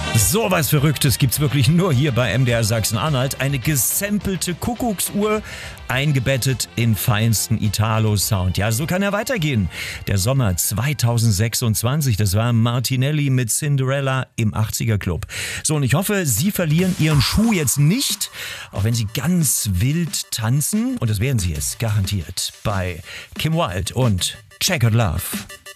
So was Verrücktes gibt's wirklich nur hier bei MDR Sachsen-Anhalt. Eine gesampelte Kuckucksuhr, eingebettet in feinsten Italo-Sound. Ja, so kann er weitergehen. Der Sommer 2026, das war Martinelli mit Cinderella im 80er Club. So, und ich hoffe, Sie verlieren Ihren Schuh jetzt nicht, auch wenn Sie ganz wild tanzen. Und das werden Sie jetzt garantiert bei Kim Wilde und Checkered Love.